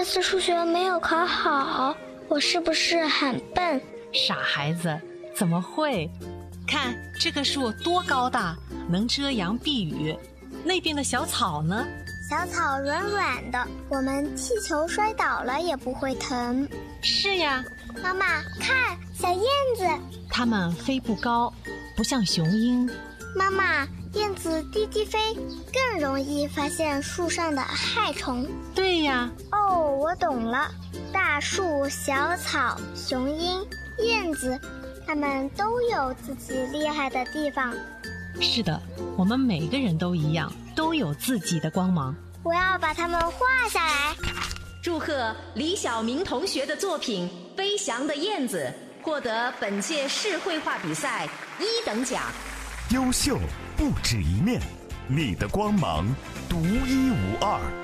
这次数学没有考好，我是不是很笨？ 傻孩子，怎么会？看这棵树多高大，能遮阳避雨。那边的小草呢？ 小草软软的，我们踢球摔倒了也不会疼。 是呀。 妈妈，看，小燕子。 它们飞不高，不像雄鹰。 妈妈，燕子低低飞，更容易发现树上的害虫。 对呀。 哦，我懂了。大树、小草、雄鹰、燕子，它们都有自己厉害的地方。 是的，我们每个人都一样，都有自己的光芒。 我要把它们画下来。 祝贺李晓明同学的作品《飞翔的燕子》获得本届市绘画比赛1等奖。 优秀不止一面，你的光芒独一无二。